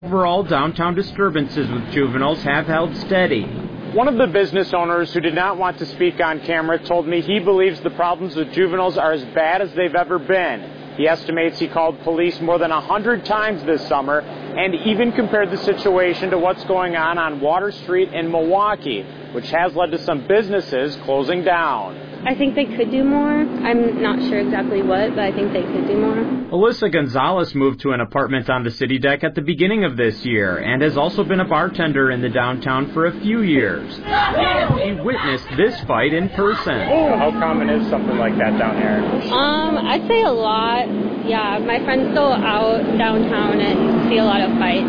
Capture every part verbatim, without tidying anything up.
Overall, downtown disturbances with juveniles have held steady. One of the business owners who did not want to speak on camera told me he believes the problems with juveniles are as bad as they've ever been. He estimates he called police more than one hundred times this summer and even compared the situation to what's going on on Water Street in Milwaukee, which has led to some businesses closing down. I think they could do more. I'm not sure exactly what, but I think they could do more. Alyssa Gonzalez moved to an apartment on the city deck at the beginning of this year and has also been a bartender in the downtown for a few years. She witnessed this fight in person. How common is something like that down here? Um, I'd say a lot. Yeah, my friends go out downtown and see a lot of fights.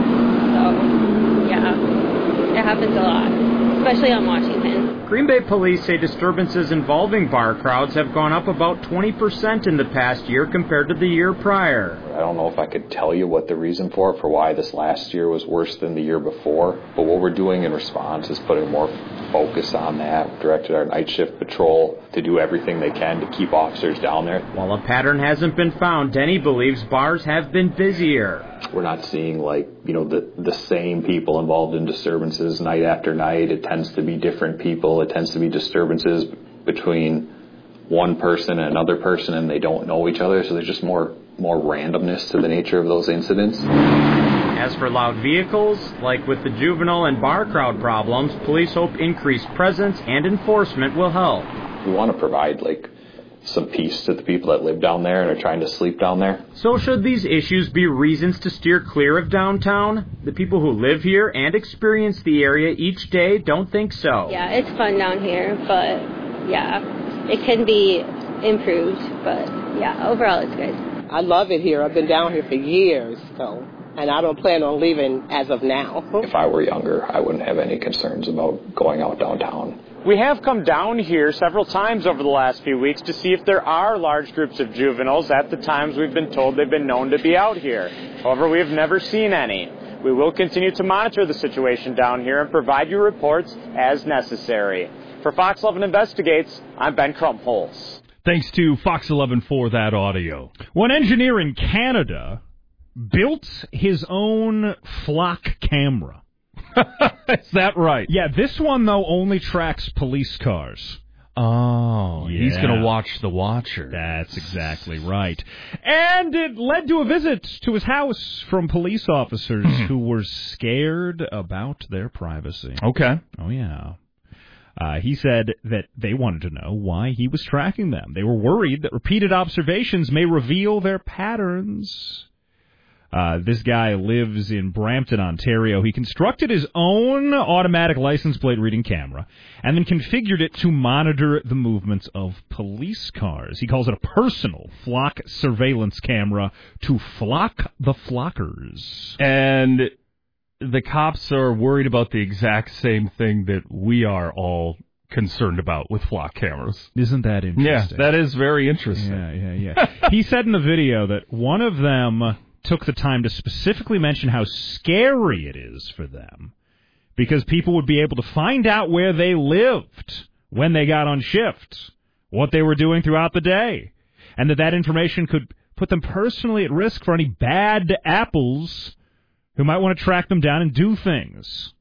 So, yeah, it happens a lot, especially on Washington. Green Bay police say disturbances involving bar crowds have gone up about twenty percent in the past year compared to the year prior. I don't know if I could tell you what the reason for it, for why this last year was worse than the year before, but what we're doing in response is putting more focus on that. We've directed our night shift patrol to do everything they can to keep officers down there. While a pattern hasn't been found, Denny believes bars have been busier. We're not seeing, like, you know, the, the same people involved in disturbances night after night. It tends to be different people. It tends to be disturbances between one person and another person, and they don't know each other, so there's just more more randomness to the nature of those incidents. As for loud vehicles, like with the juvenile and bar crowd problems, police hope increased presence and enforcement will help. We want to provide, like, some peace to the people that live down there and are trying to sleep down there. So should these issues be reasons to steer clear of downtown? The people who live here and experience the area each day don't think so. Yeah, it's fun down here, but yeah, it can be improved, but yeah, overall it's good. I love it here. I've been down here for years, so, and I don't plan on leaving as of now. If I were younger, I wouldn't have any concerns about going out downtown. We have come down here several times over the last few weeks to see if there are large groups of juveniles at the times we've been told they've been known to be out here. However, we have never seen any. We will continue to monitor the situation down here and provide you reports as necessary. For Fox eleven Investigates, I'm Ben Krumpholz. Thanks to Fox eleven for that audio. One engineer in Canada built his own flock camera. Is that right? Yeah, this one, though, only tracks police cars. Oh, yeah. He's going to watch the watcher. That's exactly right. And it led to a visit to his house from police officers who were scared about their privacy. Okay. Oh, yeah. Uh, he said that they wanted to know why he was tracking them. They were worried that repeated observations may reveal their patterns. Uh, this guy lives in Brampton, Ontario. He constructed his own automatic license plate reading camera and then configured it to monitor the movements of police cars. He calls it a personal flock surveillance camera to flock the flockers. And the cops are worried about the exact same thing that we are all concerned about with flock cameras. Isn't that interesting? Yeah, that is very interesting. Yeah, yeah, yeah. He said in the video that one of them took the time to specifically mention how scary it is for them because people would be able to find out where they lived when they got on shift, what they were doing throughout the day, and that that information could put them personally at risk for any bad apples who might want to track them down and do things.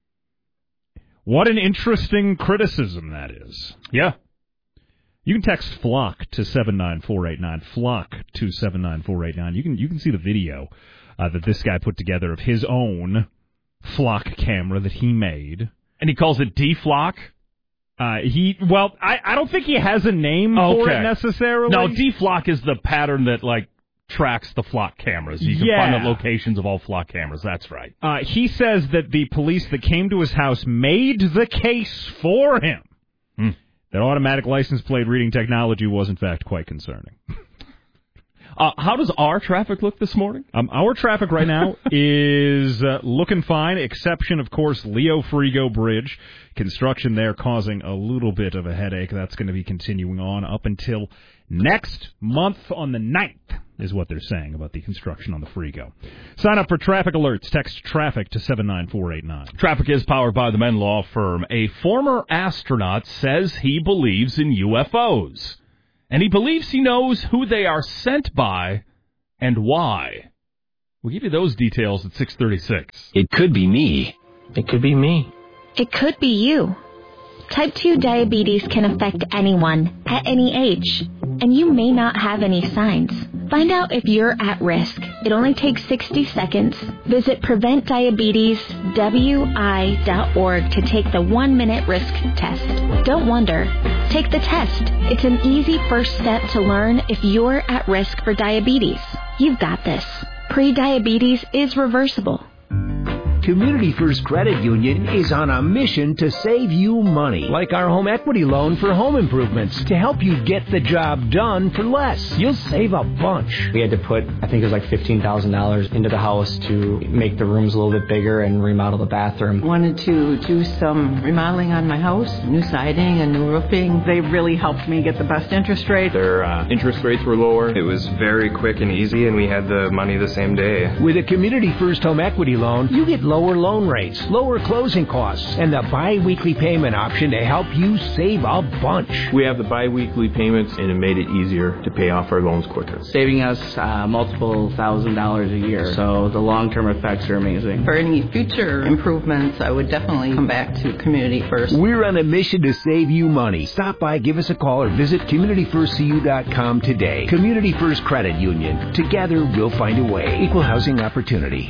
What an interesting criticism that is. Yeah. You can text FLOCK to seven nine four eight nine, FLOCK to seven nine four eight nine. You can you can see the video uh, that this guy put together of his own flock camera that he made. And he calls it D-Flock? Uh, he Well, I, I don't think he has a name okay. for it necessarily. No, D-Flock is the pattern that, like, tracks the flock cameras. You can yeah. find the locations of all flock cameras. That's right. Uh, he says that the police that came to his house made the case for him. Hmm. That automatic license plate reading technology was, in fact, quite concerning. uh, how does our traffic look this morning? Um, our traffic right now is uh, looking fine, exception, of course, Leo Frigo Bridge. Construction there causing a little bit of a headache. That's going to be continuing on up until next month on the ninth, is what they're saying about the construction on the Frigo. Sign up for traffic alerts. Text traffic to seven nine four eight nine. Traffic is powered by the Menn Law Firm. A former astronaut says he believes in U F Os. And he believes he knows who they are sent by and why. We'll give you those details at six thirty-six. It could be me. It could be me. It could be you. Type two diabetes can affect anyone, at any age, and you may not have any signs. Find out if you're at risk. It only takes sixty seconds. Visit prevent diabetes w i dot org to take the one-minute risk test. Don't wonder. Take the test. It's an easy first step to learn if you're at risk for diabetes. You've got this. Pre-diabetes is reversible. Community First Credit Union is on a mission to save you money, like our home equity loan for home improvements, to help you get the job done for less. You'll save a bunch. We had to put, I think it was like fifteen thousand dollars into the house to make the rooms a little bit bigger and remodel the bathroom. Wanted to do some remodeling on my house, new siding and new roofing. They really helped me get the best interest rate. Their uh, interest rates were lower. It was very quick and easy, and we had the money the same day. With a Community First home equity loan, you get lower loan rates, lower closing costs, and the bi-weekly payment option to help you save a bunch. We have the bi-weekly payments, and it made it easier to pay off our loans quicker. Saving us uh, multiple thousand dollars a year, so the long-term effects are amazing. For any future improvements, I would definitely come back to Community First. We're on a mission to save you money. Stop by, give us a call, or visit community first c u dot com today. Community First Credit Union. Together, we'll find a way. Equal housing opportunity.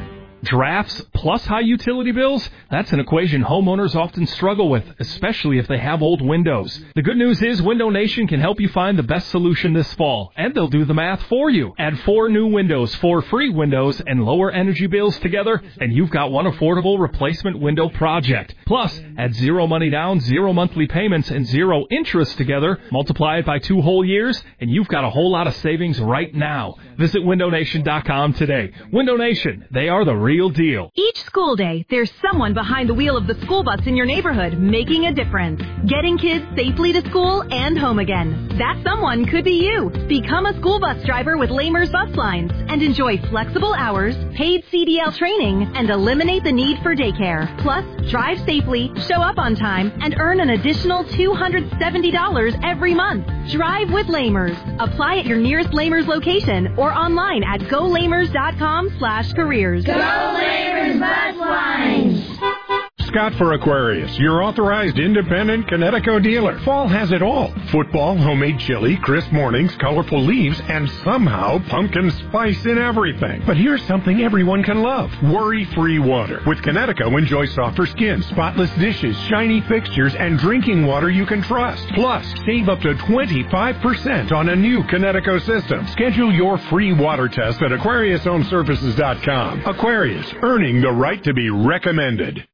Drafts plus high utility bills? That's an equation homeowners often struggle with, especially if they have old windows. The good news is Window Nation can help you find the best solution this fall, and they'll do the math for you. Add four new windows, four free windows, and lower energy bills together, and you've got one affordable replacement window project. Plus, add zero money down, zero monthly payments, and zero interest together. Multiply it by two whole years, and you've got a whole lot of savings right now. Visit window nation dot com today. Window Nation, they are the real deal. Each school day, there's someone behind the wheel of the school bus in your neighborhood making a difference, getting kids safely to school and home again. That someone could be you. Become a school bus driver with Lamers Bus Lines and enjoy flexible hours, paid C D L training, and eliminate the need for daycare. Plus, drive safely, show up on time, and earn an additional two hundred seventy dollars every month. Drive with Lamers. Apply at your nearest Lamers location or online at go lamers dot com slash careers. Go Lamers Bus Lines. Scott for Aquarius, your authorized independent Connecticut dealer. Fall has it all. Football, homemade chili, crisp mornings, colorful leaves, and somehow pumpkin spice in everything. But here's something everyone can love. Worry-free water. With Connecticut, enjoy softer skin, spotless dishes, shiny fixtures, and drinking water you can trust. Plus, save up to twenty-five percent on a new Connecticut system. Schedule your free water test at aquarius home services dot com. Aquarius, earning the right to be recommended.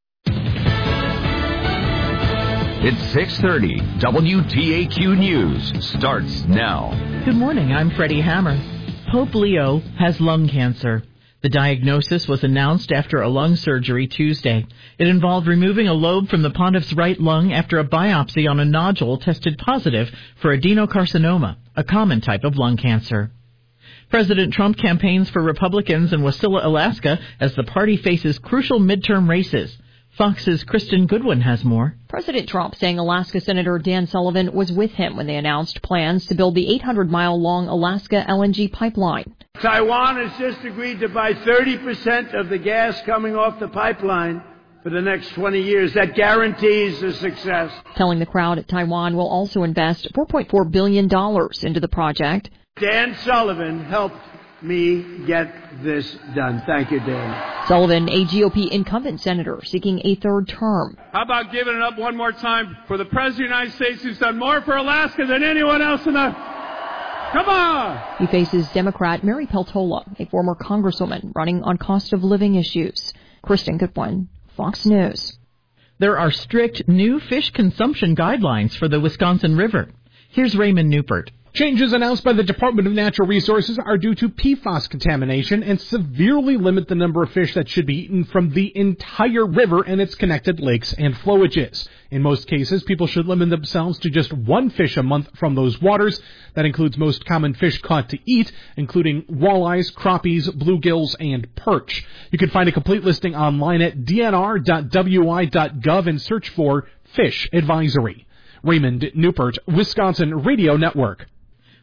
It's six thirty. W T A Q News starts now. Good morning. I'm Freddie Hammer. Pope Leo has lung cancer. The diagnosis was announced after a lung surgery Tuesday. It involved removing a lobe from the pontiff's right lung after a biopsy on a nodule tested positive for adenocarcinoma, a common type of lung cancer. President Trump campaigns for Republicans in Wasilla, Alaska, as the party faces crucial midterm races. Fox's Kristen Goodwin has more. President Trump saying Alaska Senator Dan Sullivan was with him when they announced plans to build the eight hundred mile long Alaska L N G pipeline. Taiwan has just agreed to buy thirty percent of the gas coming off the pipeline for the next twenty years. That guarantees a success. Telling the crowd at Taiwan will also invest four point four billion dollars into the project. Dan Sullivan helped me get this done. Thank you, Dan. Sullivan, a G O P incumbent senator seeking a third term. How about giving it up one more time for the President of the United States who's done more for Alaska than anyone else in the... Come on! He faces Democrat Mary Peltola, a former congresswoman running on cost of living issues. Kristen Goodwin, Fox News. There are strict new fish consumption guidelines for the Wisconsin River. Here's Raymond Newport. Changes announced by the Department of Natural Resources are due to P FAS contamination and severely limit the number of fish that should be eaten from the entire river and its connected lakes and flowages. In most cases, people should limit themselves to just one fish a month from those waters. That includes most common fish caught to eat, including walleyes, crappies, bluegills, and perch. You can find a complete listing online at d n r dot w i dot gov and search for Fish Advisory. Raymond Newport, Wisconsin Radio Network.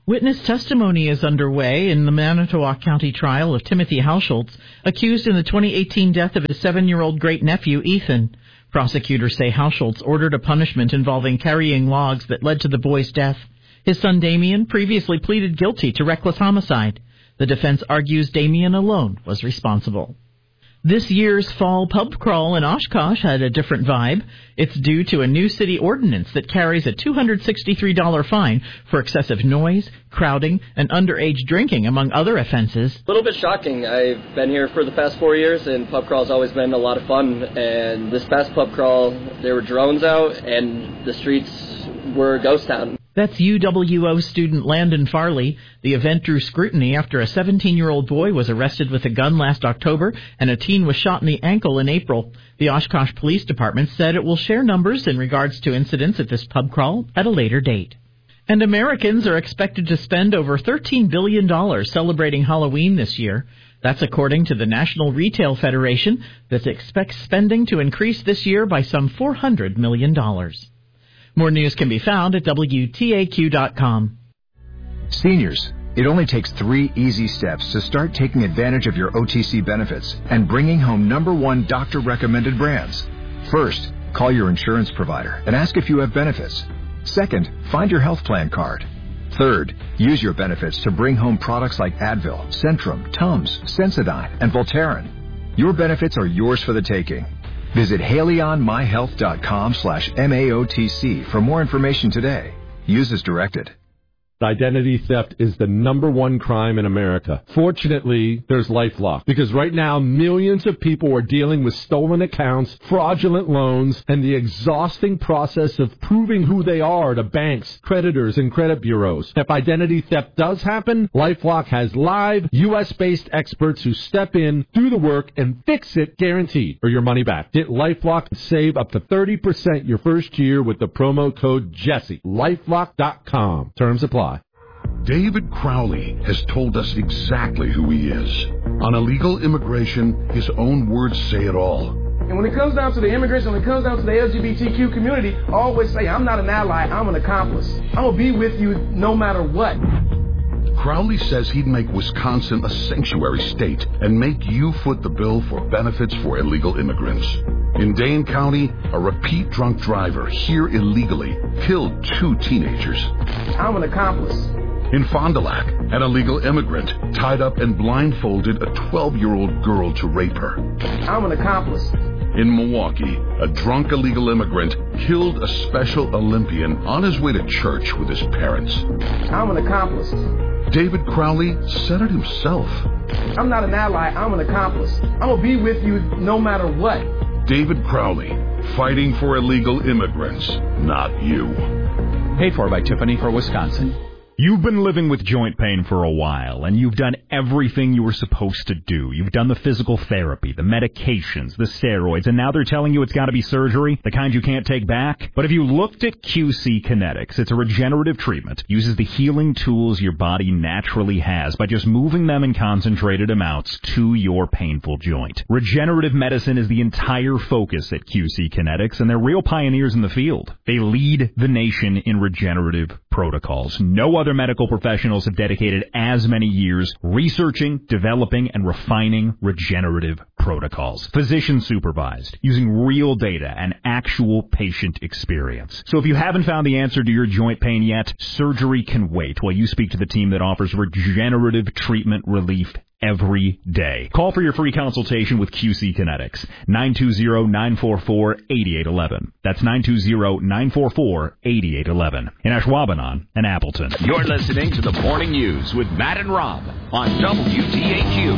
Witness testimony is underway in the Manitowoc County trial of Timothy Hausholtz, accused in the twenty eighteen death of his seven-year-old great-nephew, Ethan. Prosecutors say Hausholtz ordered a punishment involving carrying logs that led to the boy's death. His son Damien previously pleaded guilty to reckless homicide. The defense argues Damien alone was responsible. This year's fall pub crawl in Oshkosh had a different vibe. It's due to a new city ordinance that carries a two hundred sixty-three dollars fine for excessive noise, crowding, and underage drinking, among other offenses. A little bit shocking. I've been here for the past four years, and pub crawl's always been a lot of fun. And this past pub crawl, there were drones out, and the streets were a ghost town. That's U W O student Landon Farley. The event drew scrutiny after a seventeen-year-old boy was arrested with a gun last October and a teen was shot in the ankle in April. The Oshkosh Police Department said it will share numbers in regards to incidents at this pub crawl at a later date. And Americans are expected to spend over thirteen billion dollars celebrating Halloween this year. That's according to the National Retail Federation, that expects spending to increase this year by some four hundred million dollars. More news can be found at W T A Q dot com. Seniors, it only takes three easy steps to start taking advantage of your O T C benefits and bringing home number one doctor-recommended brands. First, call your insurance provider and ask if you have benefits. Second, find your health plan card. Third, use your benefits to bring home products like Advil, Centrum, Tums, Sensodyne, and Voltaren. Your benefits are yours for the taking. Visit HaleyOnMyHealth.com slash M A O T C for more information today. Use as directed. Identity theft is the number one crime in America. Fortunately, there's LifeLock, because right now millions of people are dealing with stolen accounts, fraudulent loans, and the exhausting process of proving who they are to banks, creditors, and credit bureaus. If identity theft does happen, LifeLock has live, U S-based experts who step in, do the work, and fix it guaranteed, or your money back. Get LifeLock and save up to thirty percent your first year with the promo code Jesse. LifeLock dot com. Terms apply. David Crowley has told us exactly who he is. On illegal immigration, his own words say it all. And when it comes down to the immigrants, when it comes down to the L G B T Q community, I always say, I'm not an ally, I'm an accomplice. I'm going to be with you no matter what. Crowley says he'd make Wisconsin a sanctuary state and make you foot the bill for benefits for illegal immigrants. In Dane County, a repeat drunk driver here illegally killed two teenagers. I'm an accomplice. In Fond du Lac, an illegal immigrant tied up and blindfolded a twelve-year-old girl to rape her. I'm an accomplice. In Milwaukee, a drunk illegal immigrant killed a Special Olympian on his way to church with his parents. I'm an accomplice. David Crowley said it himself. I'm not an ally, I'm an accomplice. I'm going to be with you no matter what. David Crowley, fighting for illegal immigrants, not you. Paid for by Tiffany for Wisconsin. You've been living with joint pain for a while, and you've done everything you were supposed to do. You've done the physical therapy, the medications, the steroids, and now they're telling you it's got to be surgery, the kind you can't take back. But if you looked at Q C Kinetics, it's a regenerative treatment. Uses the healing tools your body naturally has by just moving them in concentrated amounts to your painful joint. Regenerative medicine is the entire focus at Q C Kinetics, and they're real pioneers in the field. They lead the nation in regenerative protocols. No other medical professionals have dedicated as many years researching, developing, and refining regenerative protocols. Physician supervised, using real data and actual patient experience. So if you haven't found the answer to your joint pain yet, surgery can wait while you speak to the team that offers regenerative treatment relief every day. Call for your free consultation with Q C Kinetics. nine two zero, nine four four, eight eight one one. That's nine two zero, nine four four, eight eight one one. In Ashwaubenon and Appleton. You're listening to the Morning News with Matt and Rob on W T A Q.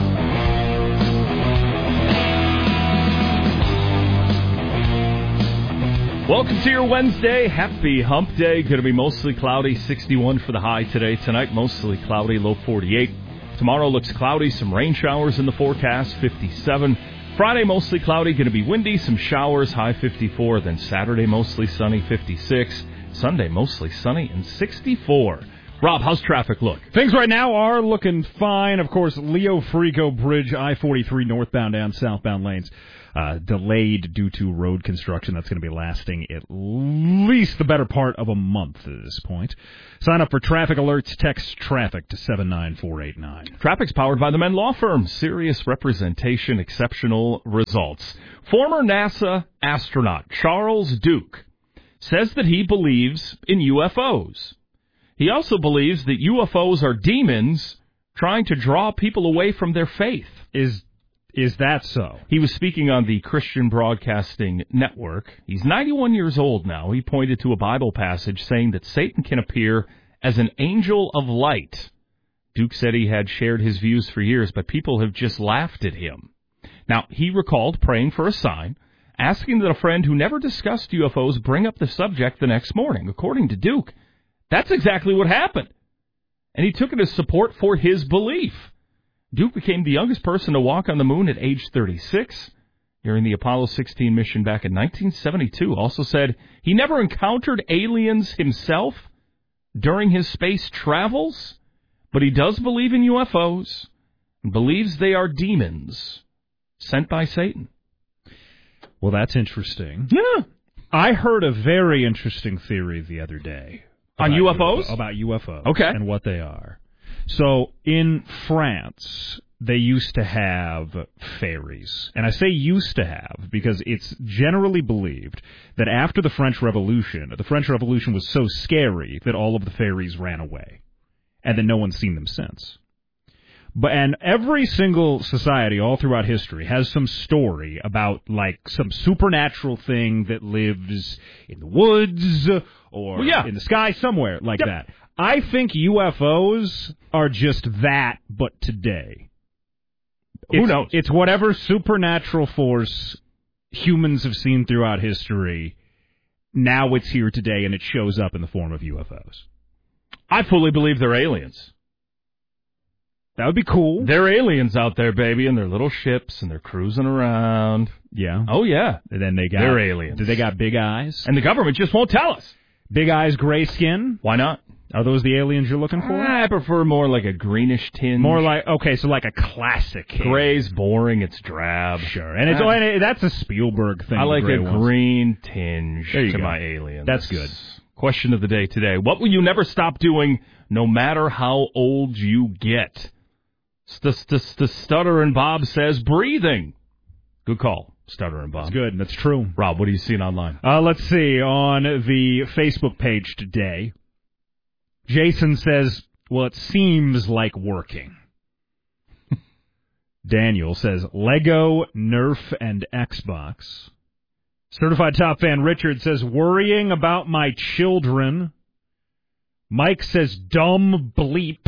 Welcome to your Wednesday. Happy hump day. Going to be mostly cloudy, sixty-one for the high today. Tonight, mostly cloudy, low forty-eight. Tomorrow looks cloudy, some rain showers in the forecast, fifty-seven. Friday, mostly cloudy, going to be windy, some showers, high fifty-four. Then Saturday, mostly sunny, fifty-six. Sunday, mostly sunny and sixty-four. Rob, how's traffic look? Things right now are looking fine. Of course, Leo Frico Bridge, I forty-three northbound and southbound lanes. Uh, delayed due to road construction. That's going to be lasting at least the better part of a month at this point. Sign up for traffic alerts. Text traffic to seven nine four eight nine. Traffic's powered by the Men Law Firm. Serious representation, exceptional results. Former NASA astronaut Charles Duke says that he believes in U F Os. He also believes that U F Os are demons trying to draw people away from their faith. Is Is that so? He was speaking on the Christian Broadcasting Network. He's ninety-one years old now. He pointed to a Bible passage saying that Satan can appear as an angel of light. Duke said he had shared his views for years, but people have just laughed at him. Now, he recalled praying for a sign, asking that a friend who never discussed U F Os bring up the subject the next morning. According to Duke, that's exactly what happened. And he took it as support for his belief. Duke became the youngest person to walk on the moon at age thirty-six during the Apollo sixteen mission back in nineteen seventy-two. Also said he never encountered aliens himself during his space travels, but he does believe in U F Os and believes they are demons sent by Satan. Well, that's interesting. Yeah. I heard a very interesting theory the other day. On U F Os? About U F Os. Okay. And what they are. So in France, they used to have fairies. And I say used to have because it's generally believed that after the French Revolution, the French Revolution was so scary that all of the fairies ran away. And then no one's seen them since. But and every single society all throughout history has some story about like some supernatural thing that lives in the woods or well, yeah. in the sky somewhere like yep. that. I think U F Os are just that, but today. Who it's, knows? It's whatever supernatural force humans have seen throughout history. Now it's here today, and it shows up in the form of U F Os. I fully believe they're aliens. That would be cool. They're aliens out there, baby, in their little ships, and they're cruising around. Yeah. Oh, yeah. And then they got... They're aliens. Do they got big eyes? And the government just won't tell us. Big eyes, gray skin? Why not? Are those the aliens you're looking for? I prefer more like a greenish tinge. More like, okay, so like a classic. Gray's boring, it's drab. Sure. And it's uh, and it, that's a Spielberg thing. I like a ones. green tinge to go. my aliens. That's good. Question of the day today. What will you never stop doing no matter how old you get? The Stutter and Bob says breathing. Good call, Stutter and Bob. That's good. That's true. Rob, what are you seeing online? Uh, let's see. On the Facebook page today, Jason says, well, it seems like working. Daniel says, Lego, Nerf, and Xbox. Certified Top Fan Richard says, worrying about my children. Mike says, dumb bleep.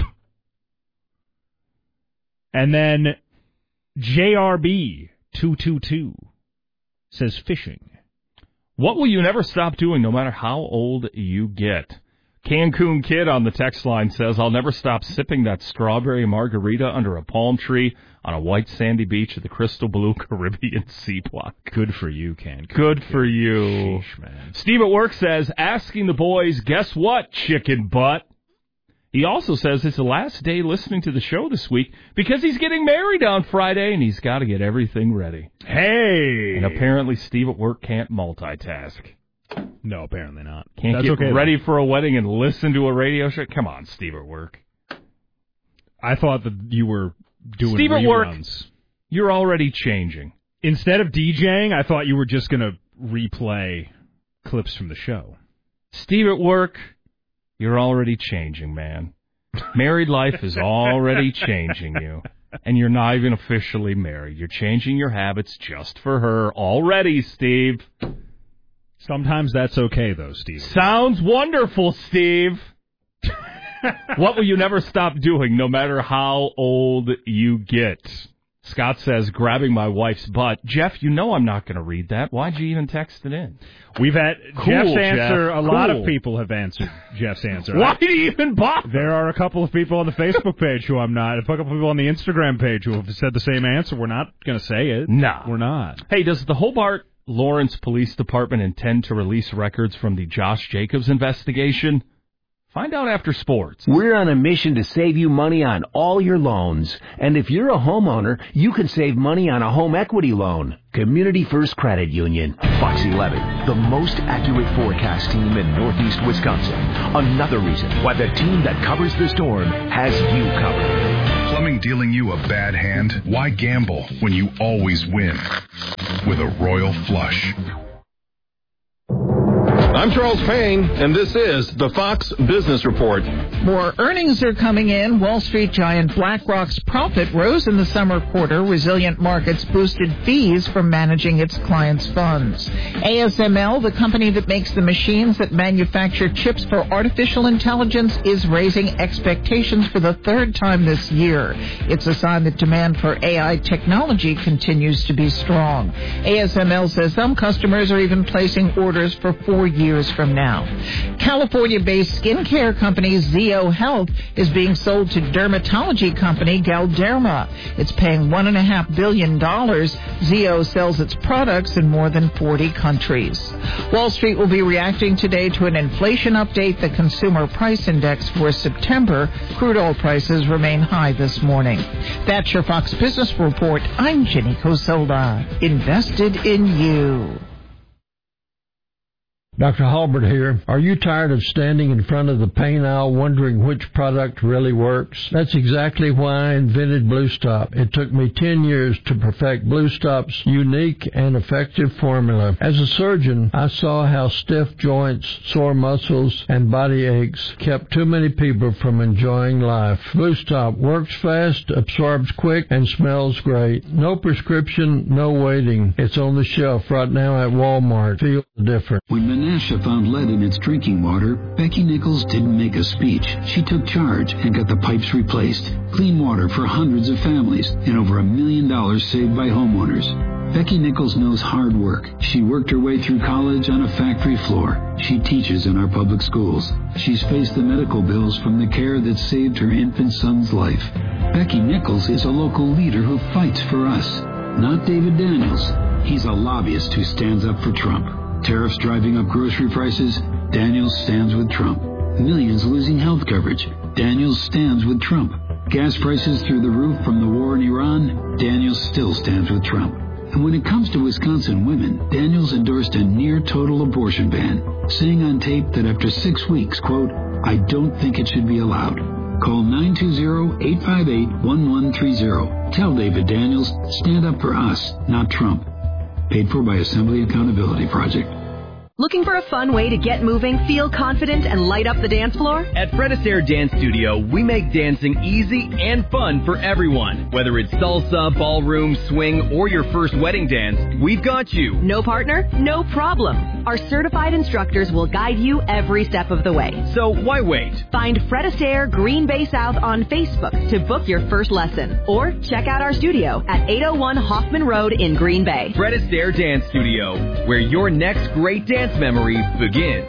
And then J R B two two two says fishing. What will you never stop doing no matter how old you get? Cancun Kid on the text line says, I'll never stop sipping that strawberry margarita under a palm tree on a white sandy beach at the crystal blue Caribbean sea block. Good for you, Cancun. Good Kid. for you. Sheesh, man. Steve at work says, asking the boys, guess what, chicken butt? He also says it's the last day listening to the show this week because he's getting married on Friday and he's got to get everything ready. Hey! And apparently Steve at work can't multitask. No, apparently not. Can't That's get okay, ready though. for a wedding and listen to a radio show? Come on, Steve at work. I thought that you were doing Steve reruns. at work, you're already changing. Instead of DJing, I thought you were just going to replay clips from the show. Steve at work, you're already changing, man. Married life is already changing you. And you're not even officially married. You're changing your habits just for her already, Steve. Sometimes that's okay, though, Steve. Sounds wonderful, Steve. What will you never stop doing, no matter how old you get? Scott says, grabbing my wife's butt. Jeff, you know I'm not going to read that. Why'd you even text it in? We've had cool, Jeff's answer. Jeff. A cool. lot of people have answered Jeff's answer. Why do you even bother? There are a couple of people on the Facebook page who I'm not. A couple of people on the Instagram page who have said the same answer. We're not going to say it. No. We're not. Hey, does the Hobart Lawrence Police Department intend to release records from the Josh Jacobs investigation? Find out after sports. We're on a mission to save you money on all your loans. And if you're a homeowner, you can save money on a home equity loan. Community First Credit Union. Fox eleven, the most accurate forecast team in Northeast Wisconsin. Another reason why the team that covers the storm has you covered. Plumbing dealing you a bad hand? Why gamble when you always win? With a Royal Flush. I'm Charles Payne, and this is the Fox Business Report. More earnings are coming in. Wall Street giant BlackRock's profit rose in the summer quarter. Resilient markets boosted fees from managing its clients' funds. A S M L, the company that makes the machines that manufacture chips for artificial intelligence, is raising expectations for the third time this year. It's a sign that demand for A I technology continues to be strong. A S M L says some customers are even placing orders for four years. Years from now. California-based skincare company Zeo Health is being sold to dermatology company Galderma. It's paying one point five billion dollars. Zeo sells its products in more than forty countries. Wall Street will be reacting today to an inflation update. The Consumer Price Index for September. Crude oil prices remain high this morning. That's your Fox Business Report. I'm Jenny Cosola. Invested in you. Doctor Halbert here. Are you tired of standing in front of the pain aisle wondering which product really works? That's exactly why I invented Blue Stop. It took me ten years to perfect Blue Stop's unique and effective formula. As a surgeon, I saw how stiff joints, sore muscles, and body aches kept too many people from enjoying life. Blue Stop works fast, absorbs quick, and smells great. No prescription, no waiting. It's on the shelf right now at Walmart. Feel the difference. When Menasha found lead in its drinking water, Becky Nichols didn't make a speech. She took charge and got the pipes replaced. Clean water for hundreds of families and over a million dollars saved by homeowners. Becky Nichols knows hard work. She worked her way through college on a factory floor. She teaches in our public schools. She's faced the medical bills from the care that saved her infant son's life. Becky Nichols is a local leader who fights for us, not David Daniels. He's a lobbyist who stands up for Trump. Tariffs driving up grocery prices, Daniels stands with Trump. Millions losing health coverage, Daniels stands with Trump. Gas prices through the roof from the war in Iran, Daniels still stands with Trump. And when it comes to Wisconsin women, Daniels endorsed a near-total abortion ban, saying on tape that after six weeks, quote, I don't think it should be allowed. Call nine two zero, eight five eight, one one three zero. Tell David Daniels, stand up for us, not Trump. Paid for by Assembly Accountability Project. Looking for a fun way to get moving, feel confident, and light up the dance floor? At Fred Astaire Dance Studio, we make dancing easy and fun for everyone. Whether it's salsa, ballroom, swing, or your first wedding dance, we've got you. No partner? No problem. Our certified instructors will guide you every step of the way. So why wait? Find Fred Astaire Green Bay South on Facebook to book your first lesson. Or check out our studio at eight oh one Hoffman Road in Green Bay. Fred Astaire Dance Studio, where your next great dance memory begins.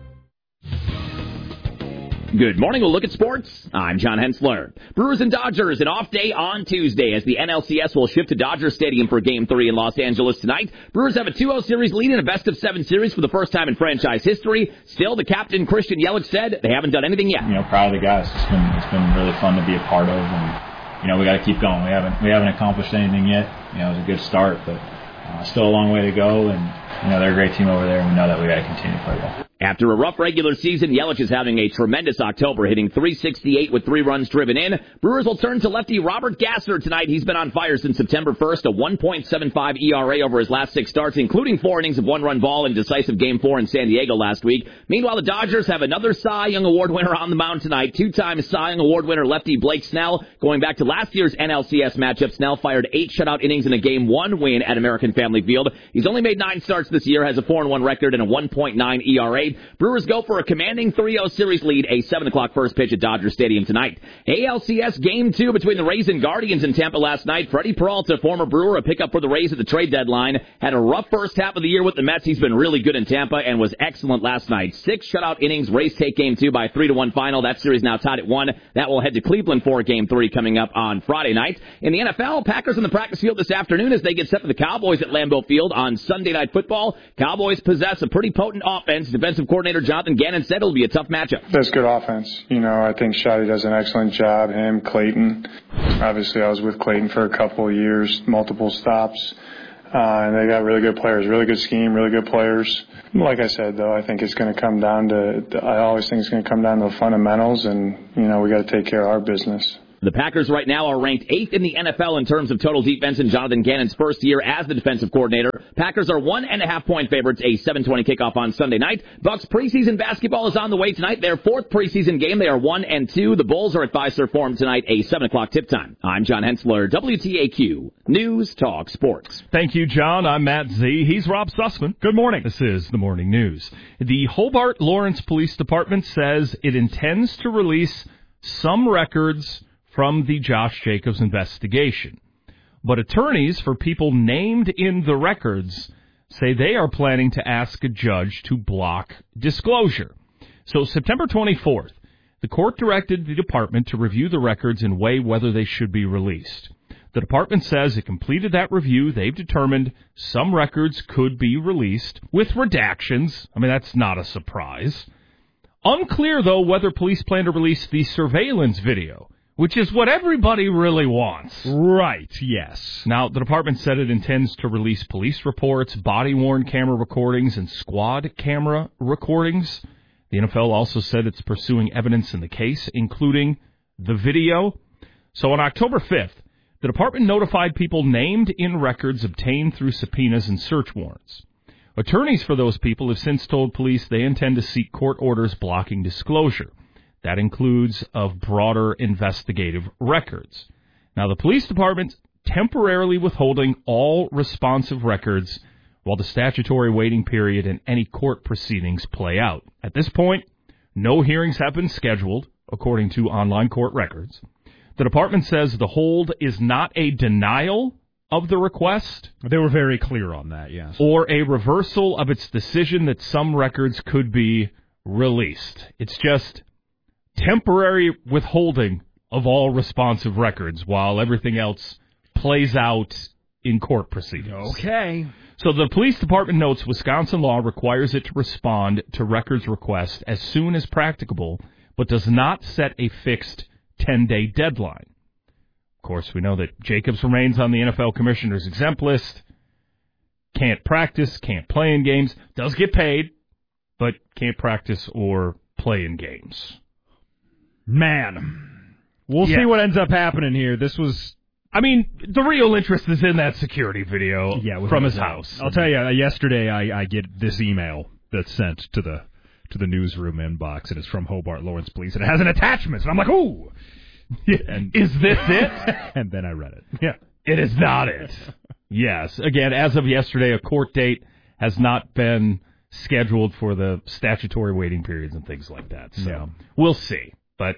Good morning. We'll look at sports. I'm John Hensler. Brewers and Dodgers, an off day on Tuesday as the N L C S will shift to Dodger Stadium for Game three in Los Angeles tonight. Brewers have a two oh series lead in a best-of-seven series for the first time in franchise history. Still, the captain, Christian Yelich, said they haven't done anything yet. You know, proud of the guys. It's been, it's been really fun to be a part of, and, you know, we got to keep going. We haven't, we haven't accomplished anything yet. You know, it was a good start, but uh, still a long way to go, and, you know, they're a great team over there, and we know that we got to continue to play well. After a rough regular season, Yelich is having a tremendous October, hitting three sixty-eight with three runs driven in. Brewers will turn to lefty Robert Gasser tonight. He's been on fire since September first, a one point seven five E R A over his last six starts, including four innings of one-run ball in decisive Game four in San Diego last week. Meanwhile, the Dodgers have another Cy Young Award winner on the mound tonight. Two-time Cy Young Award winner lefty Blake Snell. Going back to last year's N L C S matchup, Snell fired eight shutout innings in a Game one win at American Family Field. He's only made nine starts this year, has a four and one record and a one point nine E R A. Brewers go for a commanding three oh series lead, a seven o'clock first pitch at Dodger Stadium tonight. A L C S Game two between the Rays and Guardians in Tampa last night. Freddie Peralta, former Brewer, a pickup for the Rays at the trade deadline, had a rough first half of the year with the Mets. He's been really good in Tampa and was excellent last night. Six shutout innings. Rays take Game two by three to one final. That series now tied at one. That will head to Cleveland for Game three coming up on Friday night. In the N F L, Packers in the practice field this afternoon as they get set for the Cowboys at Lambeau Field on Sunday Night Football. Cowboys possess a pretty potent offense. Defensive defensive coordinator Jonathan Gannon said it'll be a tough matchup. That's good offense. You know, I think Shotty does an excellent job. Him, Clayton. Obviously, I was with Clayton for a couple of years, multiple stops. Uh, and they got really good players, really good scheme, really good players. Like I said, though, I think it's going to come down to, I always think it's going to come down to the fundamentals, and, you know, we got to take care of our business. The Packers right now are ranked eighth in the N F L in terms of total defense in Jonathan Gannon's first year as the defensive coordinator. Packers are one and a half point favorites, a seven twenty kickoff on Sunday night. Bucks preseason basketball is on the way tonight. Their fourth preseason game. They are one and two. The Bulls are at Fiserv Forum tonight, a seven o'clock tip time. I'm John Hensler, W T A Q News Talk Sports. Thank you, John. I'm Matt Z. He's Rob Sussman. Good morning. This is the Morning News. The Hobart Lawrence Police Department says it intends to release some records from the Josh Jacobs investigation. But attorneys for people named in the records say they are planning to ask a judge to block disclosure. So September twenty-fourth, the court directed the department to review the records and weigh whether they should be released. The department says it completed that review. They've determined some records could be released with redactions. I mean, that's not a surprise. Unclear, though, whether police plan to release the surveillance video, which is what everybody really wants. Right, yes. Now, the department said it intends to release police reports, body-worn camera recordings, and squad camera recordings. The N F L also said it's pursuing evidence in the case, including the video. So on October fifth, the department notified people named in records obtained through subpoenas and search warrants. Attorneys for those people have since told police they intend to seek court orders blocking disclosure. That includes of broader investigative records. Now, the police department temporarily withholding all responsive records while the statutory waiting period and any court proceedings play out. At this point, no hearings have been scheduled, according to online court records. The department says the hold is not a denial of the request. They were very clear on that, yes. Or a reversal of its decision that some records could be released. It's just temporary withholding of all responsive records while everything else plays out in court proceedings. Okay. So the police department notes Wisconsin law requires it to respond to records requests as soon as practicable, but does not set a fixed ten-day deadline. Of course, we know that Jacobs remains on the N F L Commissioner's exempt list. Can't practice, can't play in games. Does get paid, but can't practice or play in games. Man, we'll yeah. see what ends up happening here. This was, I mean, the real interest is in that security video yeah, from his house. I'll tell you, uh, yesterday I, I get this email that's sent to the to the newsroom inbox, and it's from Hobart Lawrence Police, and it has an attachment, and I'm like, ooh. And is this it? And then I read it. Yeah, it is not it. Yes, again, as of yesterday, a court date has not been scheduled for the statutory waiting periods and things like that. So yeah. We'll see. But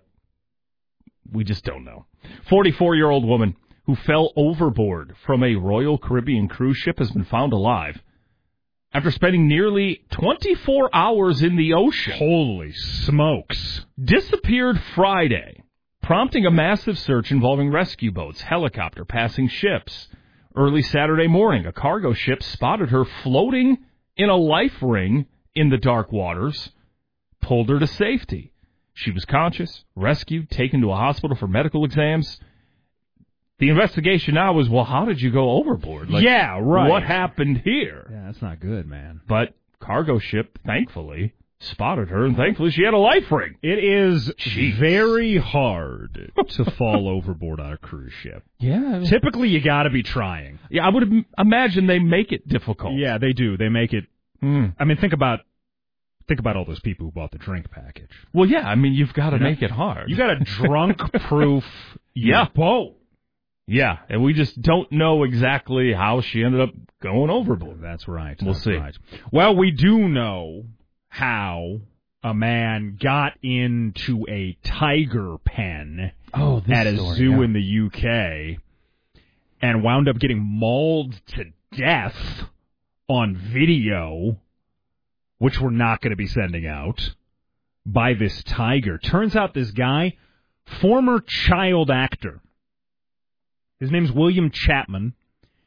we just don't know. forty-four-year-old woman who fell overboard from a Royal Caribbean cruise ship has been found alive after spending nearly twenty-four hours in the ocean. Holy smokes. Disappeared Friday, prompting a massive search involving rescue boats, helicopter, passing ships. Early Saturday morning, a cargo ship spotted her floating in a life ring in the dark waters, pulled her to safety. She was conscious, rescued, taken to a hospital for medical exams. The investigation now is, well, how did you go overboard? Like, yeah, right. What happened here? Yeah, that's not good, man. But cargo ship, thankfully, spotted her, and thankfully she had a life ring. It is Jeez. very hard to fall overboard on a cruise ship. Yeah. Typically, you got to be trying. Yeah, I would imagine they make it difficult. Yeah, they do. They make it. Mm. I mean, think about think about all those people who bought the drink package. Well, yeah, I mean, you've got to you know, make it hard. You got a drunk-proof yeah. boat. Yeah, and we just don't know exactly how she ended up going overboard. That's right. We'll That's see. Right. Well, we do know how a man got into a tiger pen oh, this at a story, zoo yeah. in the U K and wound up getting mauled to death on video, which we're not going to be sending out, by this tiger. Turns out this guy, former child actor. His name's William Chapman. He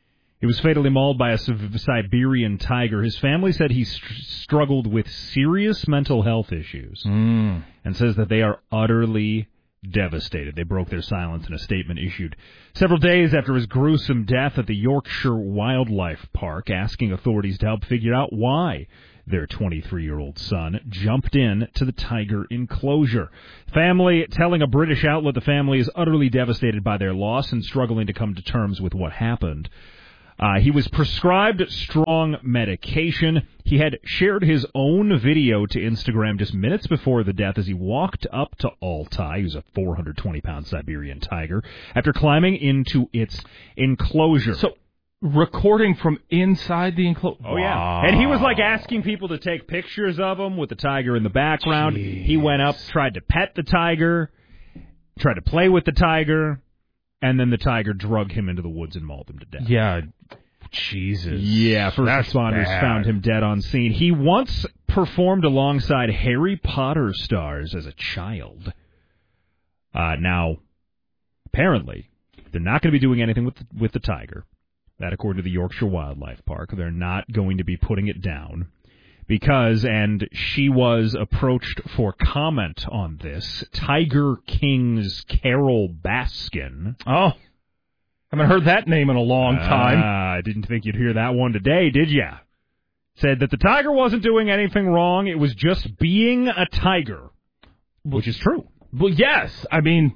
He was fatally mauled by a Siberian tiger. His family said he st- struggled with serious mental health issues mm. and says that they are utterly devastated. They broke their silence in a statement issued several days after his gruesome death at the Yorkshire Wildlife Park, asking authorities to help figure out why their twenty-three-year-old son jumped in to the tiger enclosure. Family telling a British outlet the family is utterly devastated by their loss and struggling to come to terms with what happened. Uh, he was prescribed strong medication. He had shared his own video to Instagram just minutes before the death as he walked up to Altai, who's a four hundred twenty pound Siberian tiger, after climbing into its enclosure. So, recording from inside the enclosure? Oh, wow. Yeah. And he was, like, asking people to take pictures of him with the tiger in the background. Jeez. He went up, tried to pet the tiger, tried to play with the tiger, and then the tiger drug him into the woods and mauled him to death. Yeah, Jesus. Yeah, first That's responders bad. found him dead on scene. He once performed alongside Harry Potter stars as a child. Uh, now, apparently, they're not going to be doing anything with the, with the tiger. That, according to the Yorkshire Wildlife Park, they're not going to be putting it down. Because, and she was approached for comment on this, Tiger King's Carol Baskin. Oh, haven't heard that name in a long time. I uh, didn't think you'd hear that one today, did ya? Said that the tiger wasn't doing anything wrong, it was just being a tiger. Which is true. Well, yes, I mean,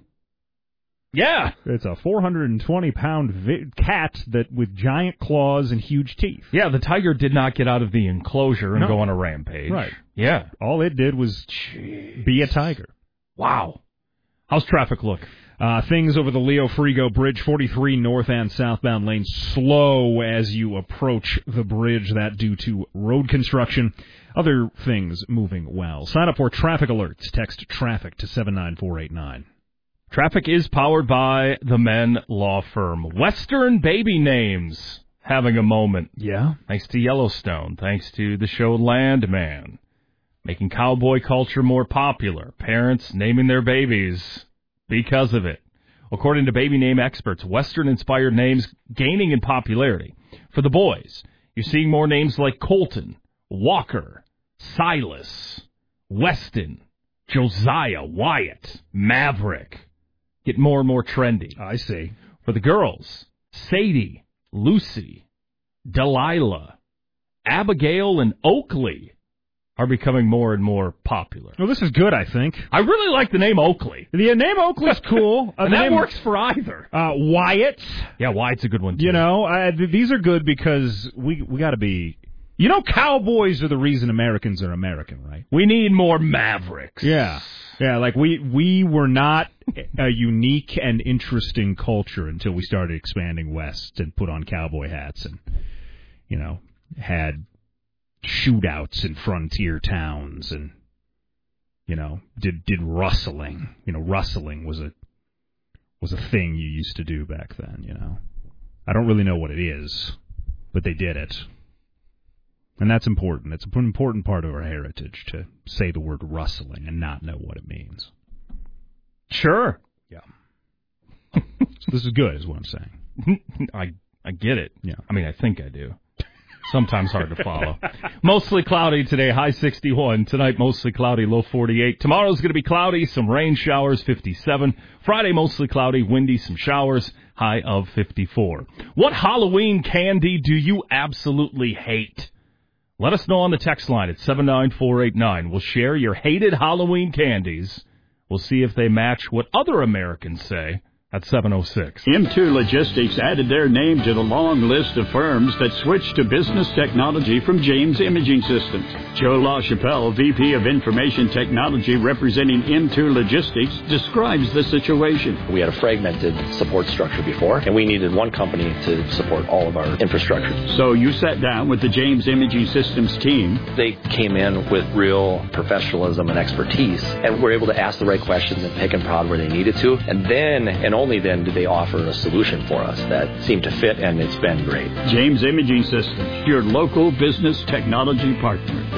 yeah. It's a four hundred twenty pound vi- cat that with giant claws and huge teeth. Yeah, the tiger did not get out of the enclosure and no. go on a rampage. Right. Yeah. All it did was Jeez. be a tiger. Wow. How's traffic look? Uh, things over the Leo Frigo Bridge, forty-three north and southbound lanes, slow as you approach the bridge. That due to road construction. Other things moving well. Sign up for traffic alerts. Text traffic to seven nine four eight nine. Traffic is powered by the Men Law Firm. Western Baby Names having a moment. Yeah. Thanks to Yellowstone. Thanks to the show Landman. Making cowboy culture more popular. Parents naming their babies because of it. According to baby name experts, Western-inspired names gaining in popularity. For the boys, you're seeing more names like Colton, Walker, Silas, Weston, Josiah, Wyatt, Maverick. Get more and more trendy. I see. For the girls, Sadie, Lucy, Delilah, Abigail, and Oakley are becoming more and more popular. Well, this is good, I think. I really like the name Oakley. The name Oakley's cool. Uh, and that name, works for either. Uh, Wyatt. Yeah, Wyatt's a good one, too. You know, uh, th- these are good because we we got to be... You know, cowboys are the reason Americans are American, right? We need more Mavericks. Yeah. Yeah, like we, we were not a unique and interesting culture until we started expanding west and put on cowboy hats and, you know, had shootouts in frontier towns and, you know, did did rustling. You know, rustling was a was a thing you used to do back then, you know. I don't really know what it is, but they did it. And that's important. It's an important part of our heritage to say the word rustling and not know what it means. Sure. Yeah. So this is good, is what I'm saying. I I get it. Yeah. I mean, I think I do. Sometimes hard to follow. Mostly cloudy today, high sixty-one. Tonight, mostly cloudy, low forty-eight. Tomorrow's going to be cloudy, some rain showers, fifty-seven. Friday, mostly cloudy, windy, some showers, high of fifty-four. What Halloween candy do you absolutely hate? Let us know on the text line at seven nine four eight nine. We'll share your hated Halloween candies. We'll see if they match what other Americans say at seven oh six. M two Logistics added their name to the long list of firms that switched to business technology from James Imaging Systems. Joe LaChapelle, V P of Information Technology representing M two Logistics, describes the situation. We had a fragmented support structure before, and we needed one company to support all of our infrastructure. So you sat down with the James Imaging Systems team. They came in with real professionalism and expertise, and were able to ask the right questions and pick and prod where they needed to, and then, and only then did they offer a solution for us that seemed to fit, and it's been great. James Imaging Systems, your local business technology partner.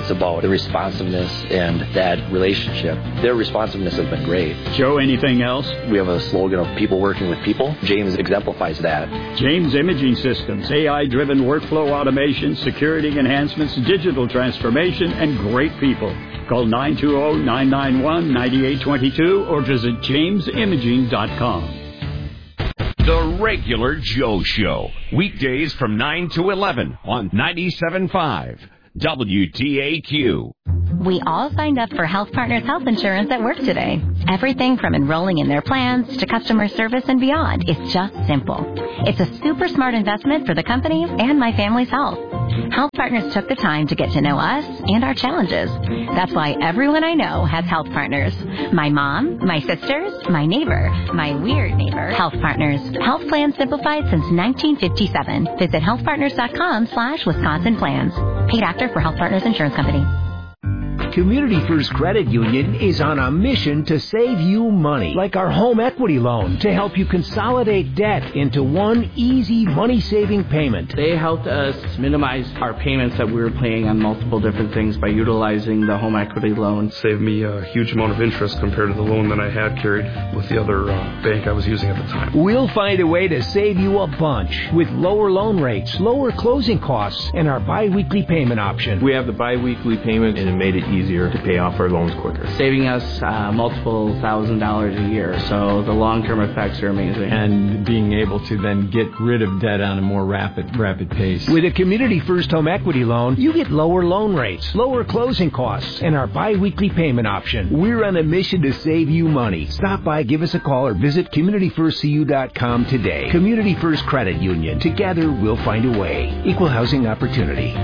It's about the responsiveness and that relationship. Their responsiveness has been great. Joe, anything else? We have a slogan of people working with people. James exemplifies that. James Imaging Systems, A I-driven workflow automation, security enhancements, digital transformation, and great people. Call nine two zero, nine nine one, nine eight two two or visit james imaging dot com. The Regular Joe Show, weekdays from nine to eleven on ninety-seven point five W T A Q. We all signed up for Health Partners Health Insurance at work today. Everything from enrolling in their plans to customer service and beyond. It's just simple. It's a super smart investment for the company and my family's health. Health Partners took the time to get to know us and our challenges. That's why everyone I know has Health Partners. My mom, my sisters, my neighbor, my weird neighbor. Health Partners. Health plans simplified since nineteen fifty-seven. Visit healthpartners.com slash Wisconsin plans. Paid actor for Health Partners Insurance Company. Community First Credit Union is on a mission to save you money, like our home equity loan, to help you consolidate debt into one easy money-saving payment. They helped us minimize our payments that we were paying on multiple different things by utilizing the home equity loan. Saved me a huge amount of interest compared to the loan that I had carried with the other uh, bank I was using at the time. We'll find a way to save you a bunch with lower loan rates, lower closing costs, and our bi-weekly payment option. We have the bi-weekly payment, and it made it easier to pay off our loans quicker. Saving us uh, multiple thousand dollars a year, so the long-term effects are amazing. And being able to then get rid of debt on a more rapid rapid pace. With a Community First Home Equity Loan, you get lower loan rates, lower closing costs, and our bi-weekly payment option. We're on a mission to save you money. Stop by, give us a call, or visit community first c u dot com today. Community First Credit Union. Together, we'll find a way. Equal housing opportunity.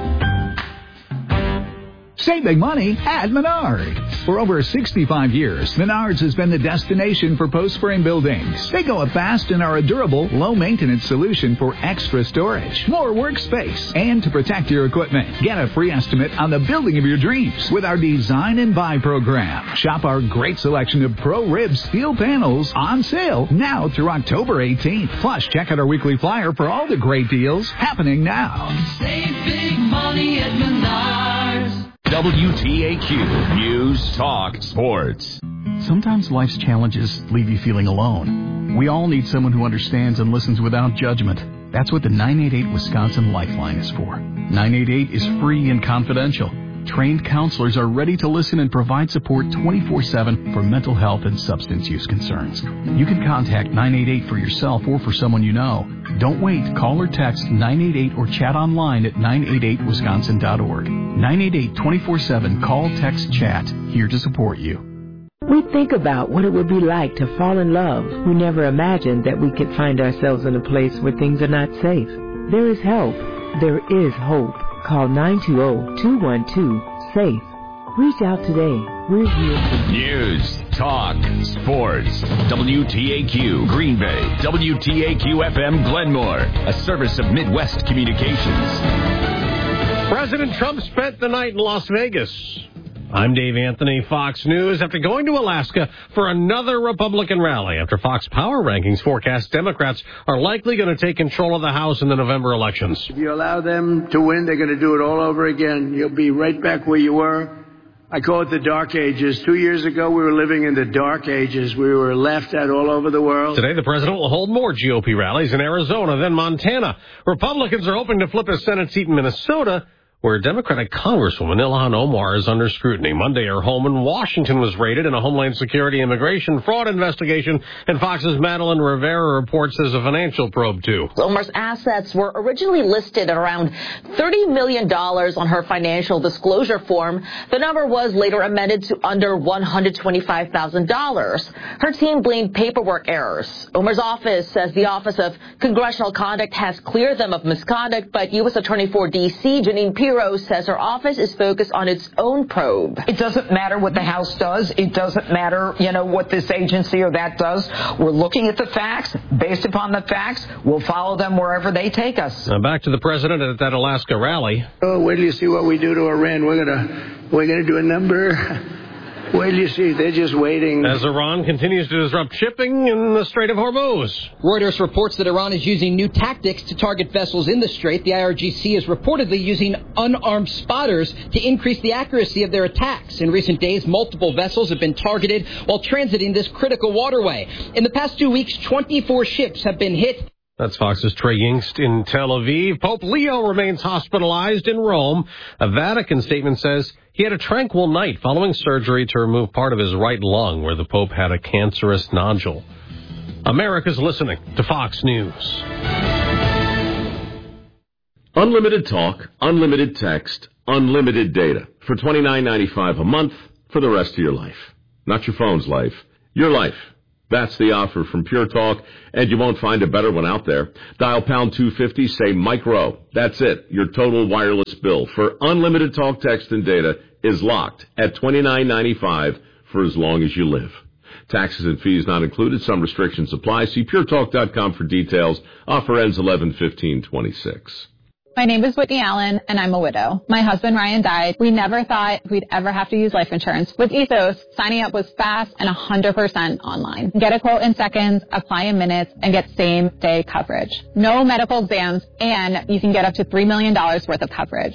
Save big money at Menards. For over sixty-five years, Menards has been the destination for post-frame buildings. They go up fast and are a durable, low-maintenance solution for extra storage, more workspace, and to protect your equipment. Get a free estimate on the building of your dreams with our Design and Buy program. Shop our great selection of Pro Rib steel panels on sale now through October eighteenth. Plus, check out our weekly flyer for all the great deals happening now. Save big money at Menards. W T A Q News Talk Sports. Sometimes life's challenges leave you feeling alone. We all need someone who understands and listens without judgment. That's what the nine eight eight Wisconsin Lifeline is for. nine eight eight is free and confidential. Trained counselors are ready to listen and provide support twenty-four seven for mental health and substance use concerns. You can contact nine eight eight for yourself or for someone you know. Don't wait. Call or text nine eight eight or chat online at nine eight eight wisconsin dot org. nine eight eight, twenty-four seven. Call, text, chat. Here to support you. We think about what it would be like to fall in love. We never imagined that we could find ourselves in a place where things are not safe. There is help. There is hope. Call nine two zero, two one two, SAFE. Reach out today. We're here. News, talk, sports. W T A Q Green Bay. W T A Q F M Glenmore. A service of Midwest Communications. President Trump spent the night in Las Vegas. I'm Dave Anthony, Fox News. After going to Alaska for another Republican rally, after Fox Power Rankings forecast Democrats are likely going to take control of the House in the November elections. If you allow them to win, they're going to do it all over again. You'll be right back where you were. I call it the dark ages. Two years ago, we were living in the dark ages. We were laughed at all over the world. Today, the president will hold more G O P rallies in Arizona, then Montana. Republicans are hoping to flip a Senate seat in Minnesota, where Democratic Congresswoman Ilhan Omar is under scrutiny. Monday, her home in Washington was raided in a Homeland Security immigration fraud investigation, and Fox's Madeline Rivera reports there's a financial probe, too. Omar's assets were originally listed at around thirty million dollars on her financial disclosure form. The number was later amended to under one hundred twenty-five thousand dollars. Her team blamed paperwork errors. Omar's office says the Office of Congressional Conduct has cleared them of misconduct, but U S Attorney for D C, Janine Pirro, says her office is focused on its own probe. It doesn't matter what the House does. It doesn't matter, you know, what this agency or that does. We're looking at the facts. Based upon the facts, we'll follow them wherever they take us. Now back to the president at that Alaska rally. Oh, wait till you see what we do to Iran. We're gonna, we're gonna do a number Wait till you see. They're just waiting. As Iran continues to disrupt shipping in the Strait of Hormuz. Reuters reports that Iran is using new tactics to target vessels in the strait. The I R G C is reportedly using unarmed spotters to increase the accuracy of their attacks. In recent days, multiple vessels have been targeted while transiting this critical waterway. In the past two weeks, twenty-four ships have been hit. That's Fox's Trey Yingst in Tel Aviv. Pope Leo remains hospitalized in Rome. A Vatican statement says he had a tranquil night following surgery to remove part of his right lung where the Pope had a cancerous nodule. America's listening to Fox News. Unlimited talk, unlimited text, unlimited data for twenty-nine ninety-five a month for the rest of your life. Not your phone's life, your life. That's the offer from Pure Talk, and you won't find a better one out there. Dial pound two fifty, say micro. That's it. Your total wireless bill for unlimited talk, text, and data is locked at twenty-nine ninety-five for as long as you live. Taxes and fees not included. Some restrictions apply. See pure talk dot com for details. Offer ends eleven fifteen twenty-six. My name is Whitney Allen, and I'm a widow. My husband, Ryan, died. We never thought we'd ever have to use life insurance. With Ethos, signing up was fast and one hundred percent online. Get a quote in seconds, apply in minutes, and get same-day coverage. No medical exams, and you can get up to three million dollars worth of coverage.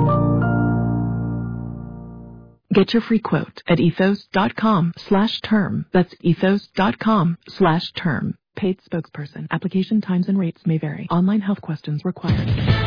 Get your free quote at ethos.com slash term. That's ethos.com slash term. Paid spokesperson. Application times and rates may vary. Online health questions required.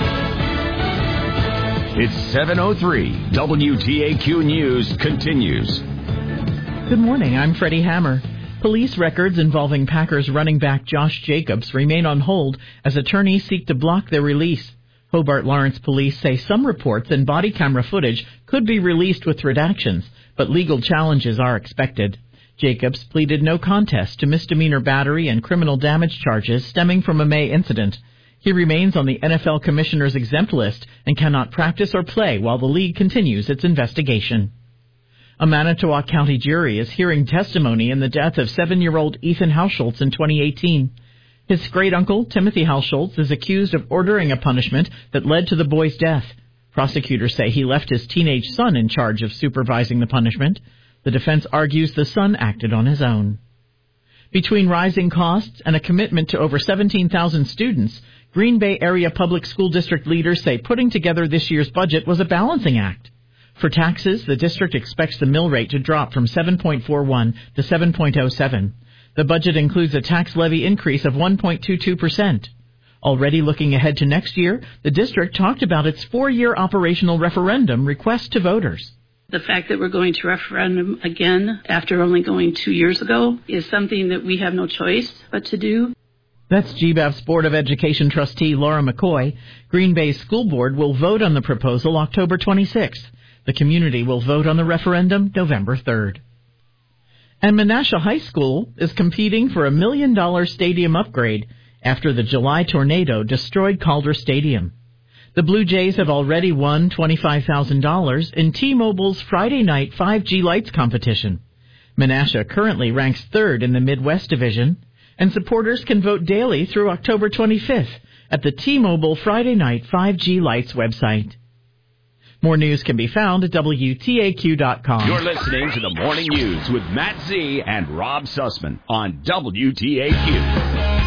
It's seven oh three. W T A Q News continues. Good morning. I'm Freddie Hammer. Police records involving Packers running back Josh Jacobs remain on hold as attorneys seek to block their release. Hobart Lawrence police say some reports and body camera footage could be released with redactions, but legal challenges are expected. Jacobs pleaded no contest to misdemeanor battery and criminal damage charges stemming from a May incident. He remains on the N F L Commissioner's exempt list and cannot practice or play while the league continues its investigation. A Manitowoc County jury is hearing testimony in the death of seven-year-old Ethan Hausschultz in twenty eighteen. His great-uncle, Timothy Hausschultz, is accused of ordering a punishment that led to the boy's death. Prosecutors say he left his teenage son in charge of supervising the punishment. The defense argues the son acted on his own. Between rising costs and a commitment to over seventeen thousand students, Green Bay Area Public School District leaders say putting together this year's budget was a balancing act. For taxes, the district expects the mill rate to drop from seven point four one to seven point oh seven. The budget includes a tax levy increase of one point two two percent. Already looking ahead to next year, the district talked about its four-year operational referendum request to voters. The fact that we're going to referendum again after only going two years ago is something that we have no choice but to do. That's G B A F's Board of Education trustee Laura McCoy. Green Bay's school board will vote on the proposal October twenty-sixth. The community will vote on the referendum November third. And Menasha High School is competing for a million-dollar stadium upgrade after the July tornado destroyed Calder Stadium. The Blue Jays have already won twenty-five thousand dollars in T-Mobile's Friday night five G Lights competition. Menasha currently ranks third in the Midwest Division, and supporters can vote daily through October twenty-fifth at the T-Mobile Friday night five G Lights website. More news can be found at W T A Q dot com. You're listening to the Morning News with Matt Z and Rob Sussman on W T A Q.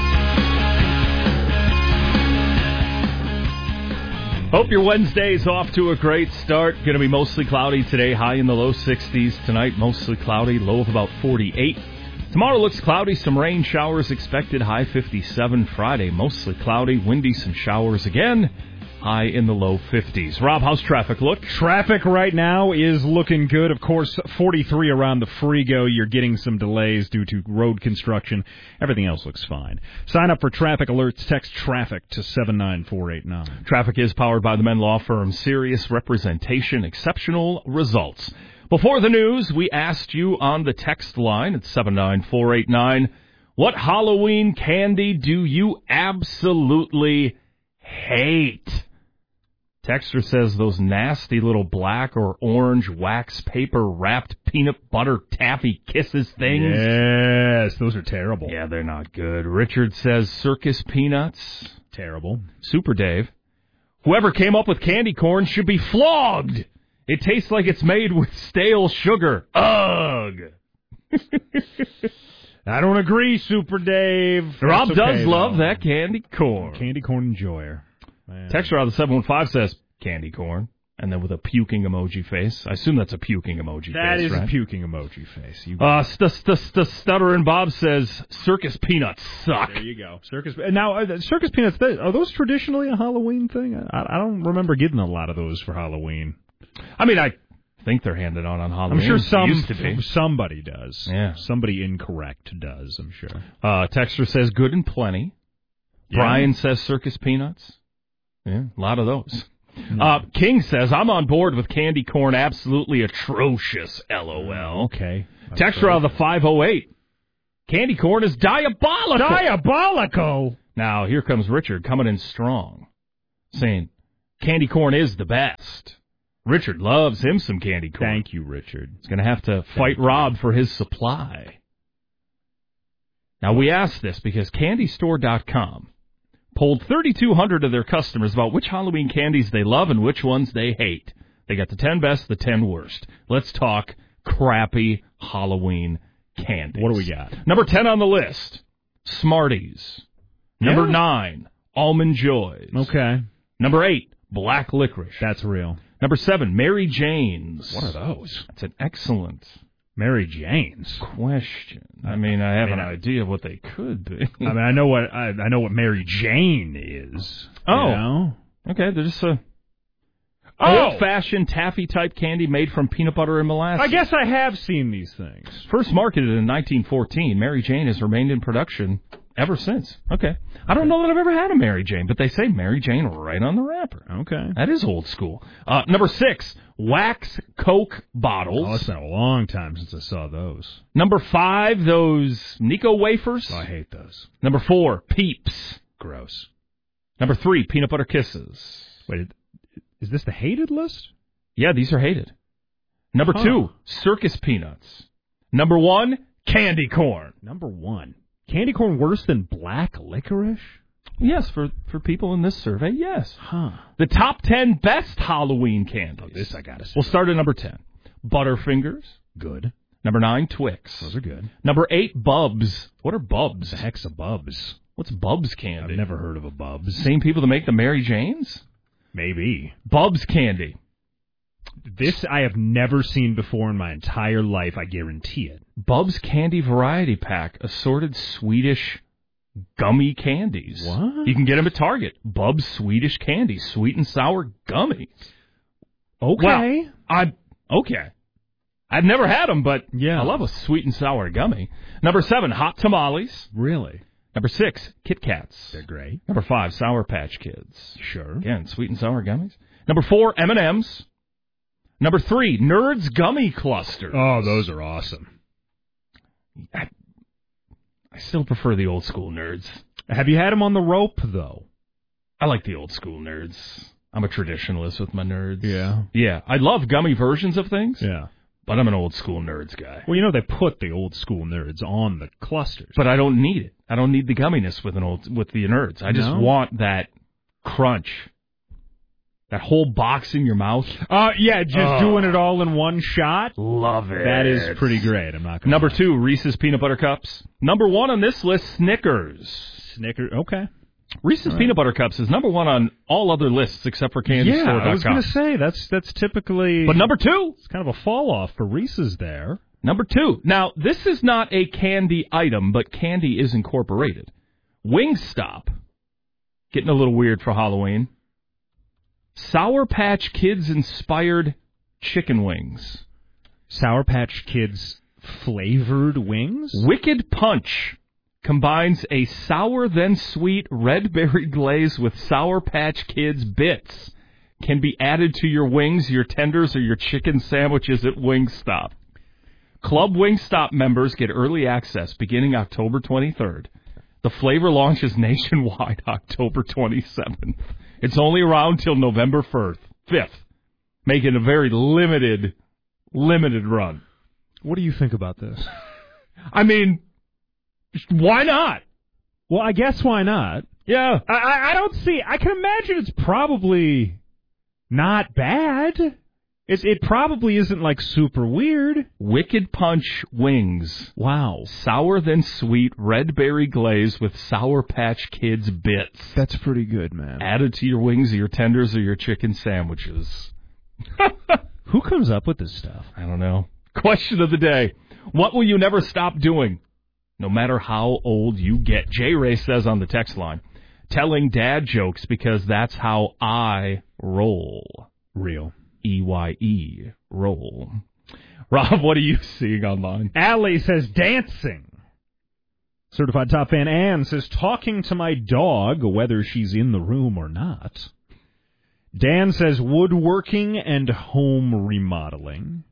Hope your Wednesday's off to a great start. Going to be mostly cloudy today, high in the low sixties. Tonight, mostly cloudy, low of about forty-eight. Tomorrow looks cloudy, some rain showers expected, high fifty-seven. Friday, mostly cloudy, windy, some showers again, high in the low fifties. Rob, how's traffic look? Traffic right now is looking good. Of course, forty-three around the Frigo. You're getting some delays due to road construction. Everything else looks fine. Sign up for traffic alerts. Text TRAFFIC to seven nine four eight nine. Traffic is powered by the Menn Law Firm. Serious representation, exceptional results. Before the news, we asked you on the text line at seven nine four eight nine, what Halloween candy do you absolutely hate? Texter says those nasty little black or orange wax paper wrapped peanut butter taffy kisses things. Yes, those are terrible. Yeah, they're not good. Richard says circus peanuts. Terrible. Super Dave. Whoever came up with candy corn should be flogged. It tastes like it's made with stale sugar. Ugh. I don't agree, Super Dave. Rob That's okay, does love though. that candy corn. Candy corn enjoyer. Man. Texter out of the seven one five says candy corn, and then with a puking emoji face. I assume that's a puking emoji That face, is right? a puking emoji face. You Uh, st- st- st- Stuttering Bob says circus peanuts suck. There you go. Circus. Now, are the circus peanuts, they- are those traditionally a Halloween thing? I, I don't remember getting a lot of those for Halloween. I mean, I think they're handed out on Halloween. I'm sure They some used to be. somebody does. Yeah. Somebody incorrect does, I'm sure. Uh, Texter says good and plenty. Yeah. Brian says circus peanuts. Yeah, a lot of those. No. Uh, King says, I'm on board with candy corn, absolutely atrocious, LOL. Okay. Texter out of the five oh eight. Candy corn is diabolical. Diabolical. Now, here comes Richard coming in strong, saying candy corn is the best. Richard loves him some candy corn. Thank you, Richard. He's going to have to fight Rob for his supply. Now, we asked this because candy store dot com polled thirty-two hundred of their customers about which Halloween candies they love and which ones they hate. They got the ten best, the ten worst. Let's talk crappy Halloween candies. What do we got? Number ten on the list, Smarties. Number Yeah. nine, Almond Joys. Okay. Number eight, Black Licorice. That's real. Number seven, Mary Jane's. What are those? That's an excellent Mary Jane's question. I mean, I have I mean, an I- idea of what they could be. I mean, I know what I, I know what Mary Jane is. Oh. You know? Okay, they're just a Oh! old-fashioned taffy-type candy made from peanut butter and molasses. I guess I have seen these things. First marketed in nineteen fourteen, Mary Jane has remained in production ever since. Okay. I don't know that I've ever had a Mary Jane, but they say Mary Jane right on the wrapper. Okay. That is old school. Uh, number six, wax Coke bottles. Oh, it's been a long time since I saw those. Number five, those Nico wafers. Oh, I hate those. Number four, Peeps. Gross. Number three, peanut butter kisses. Wait, is this the hated list? Yeah, these are hated. Number Huh. two, circus peanuts. Number one, candy corn. Number one. Candy corn worse than black licorice? Yes, for, for people in this survey, yes. Huh. The top ten best Halloween candies. Oh, this I gotta see. We'll start at number ten. Butterfingers. Good. Number nine, Twix. Those are good. Number eight, Bubs. What are Bubs? The heck's a Bubs? What's Bubs candy? I've never heard of a Bubs. Same people that make the Mary Janes? Maybe. Bubs candy. This I have never seen before in my entire life, I guarantee it. Bubs Candy Variety Pack, assorted Swedish gummy candies. What? You can get them at Target. Bubs Swedish Candy, sweet and sour gummies. Okay. Well, I okay. I've never had them, but Yeah. I love a sweet and sour gummy. Number seven, Hot Tamales. Really? Number six, Kit Kats. They're great. Number five, Sour Patch Kids. Sure. Again, sweet and sour gummies. Number four, M and M's. Number three, Nerds Gummy Clusters. Oh, those are awesome. I, I still prefer the old school Nerds. Have you had them on the rope, though? I like the old school Nerds. I'm a traditionalist with my Nerds. Yeah. Yeah, I love gummy versions of things, Yeah. but I'm an old school Nerds guy. Well, you know, they put the old school Nerds on the clusters. But I don't need it. I don't need the gumminess with an old with the Nerds. I just No? want that crunch. That whole box in your mouth. Uh, yeah, just Oh. doing it all in one shot. Love it. That is pretty great. I'm not gonna Number lie. two, Reese's Peanut Butter Cups. Number one on this list, Snickers. Snickers. Okay. Reese's All right. Peanut Butter Cups is number one on all other lists except for candy Yeah, store dot com. I was going to say that's that's typically. But number two, it's kind of a fall off for Reese's there. Number two. Now, this is not a candy item, but candy is incorporated. Wingstop. Getting a little weird for Halloween. Sour Patch Kids inspired chicken wings. Sour Patch Kids flavored wings? Wicked Punch combines a sour then sweet red berry glaze with Sour Patch Kids bits. Can be added to your wings, your tenders, or your chicken sandwiches at Wingstop. Club Wingstop members get early access beginning October twenty-third. The flavor launches nationwide October twenty-seventh. It's only around till November fifth, making a very limited, limited run. What do you think about this? I mean, why not? Well, I guess why not? Yeah. I, I, I don't see. I can imagine it's probably not bad. It, it probably isn't, like, super weird. Wicked Punch wings. Wow. Sour than sweet, red berry glaze with Sour Patch Kids bits. That's pretty good, man. Added to your wings or your tenders or your chicken sandwiches. Who comes up with this stuff? I don't know. Question of the day. What will you never stop doing, no matter how old you get? J-Ray says on the text line, telling dad jokes because that's how I roll. Real. E Y E, roll. Rob, what are you seeing online? Allie says dancing. Certified Top Fan Ann says talking to my dog, whether she's in the room or not. Dan says woodworking and home remodeling.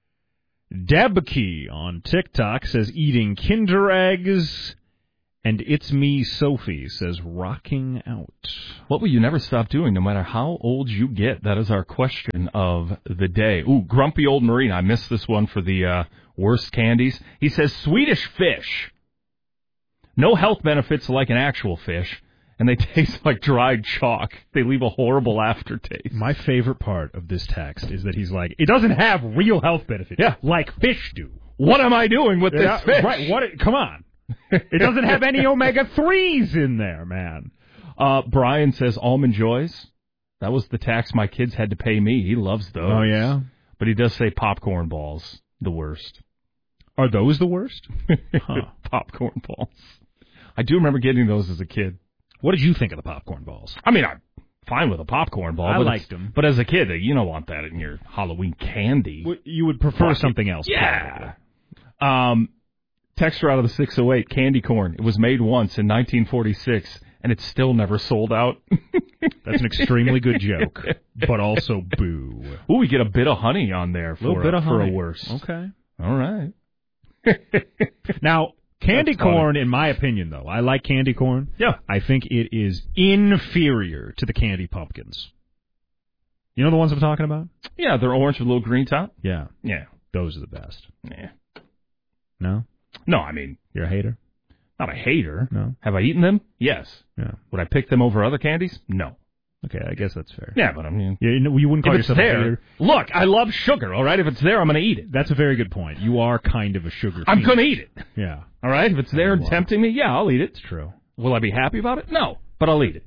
Debkey on TikTok says eating Kinder Eggs. And It's Me, Sophie, says rocking out. What will you never stop doing, no matter how old you get? That is our question of the day. Ooh, Grumpy Old Marine. I missed this one for the uh, worst candies. He says Swedish fish. No health benefits like an actual fish, and they taste like dried chalk. They leave a horrible aftertaste. My favorite part of this text is that he's like, it doesn't have real health benefits. Yeah. Like fish do. What am I doing with yeah, this fish? Right, what? Come on. It doesn't have any omega threes in there, man. Uh, Brian says Almond Joys. That was the tax my kids had to pay me. He loves those. Oh, yeah? But he does say popcorn balls, the worst. Are those the worst? Huh. Popcorn balls. I do remember getting those as a kid. What did you think of the popcorn balls? I mean, I'm fine with a popcorn ball. I but liked them. But as a kid, you don't want that in your Halloween candy. Well, you would prefer Bucket. something else. Yeah. Probably. Um... Texture out of the six oh eight, candy corn. It was made once in nineteen forty-six, and it's still never sold out. That's an extremely good joke, but also boo. Ooh, we get a bit of honey on there for, a, bit of for honey. a worst. Okay. All right. Now, candy That's corn, funny. in my opinion, though, I like candy corn. Yeah. I think it is inferior to the candy pumpkins. You know the ones I'm talking about? Yeah, they're orange with a little green top. Yeah. Yeah. Those are the best. Yeah. No? No, I mean... You're a hater? Not a hater. No. Have I eaten them? Yes. Yeah. Would I pick them over other candies? No. Okay, I guess that's fair. Yeah, but I mean... Yeah, you, you wouldn't call if it's yourself there, a hater. Look, I love sugar, all right? If it's there, I'm going to eat it. That's a very good point. You are kind of a sugar I'm fiend. going to eat it. Yeah. All right? If it's there and wow. tempting me, yeah, I'll eat it. It's true. Will I be happy about it? No, but I'll eat it.